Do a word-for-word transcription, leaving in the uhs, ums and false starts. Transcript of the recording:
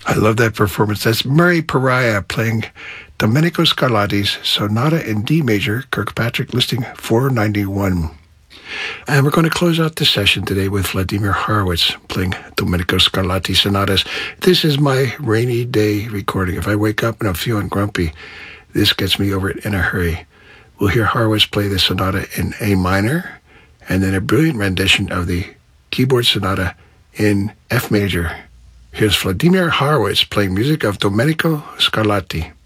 I love that performance. That's Murray Pariah playing Domenico Scarlatti's Sonata in D major, Kirkpatrick listing four ninety-one. And we're going to close out the session today with Vladimir Horowitz playing Domenico Scarlatti sonatas. This is my rainy day recording. If I wake up and I'm feeling grumpy, this gets me over it in a hurry. We'll hear Horowitz play the sonata in A minor, and then a brilliant rendition of the keyboard sonata in F major. Here's Vladimir Horowitz playing music of Domenico Scarlatti.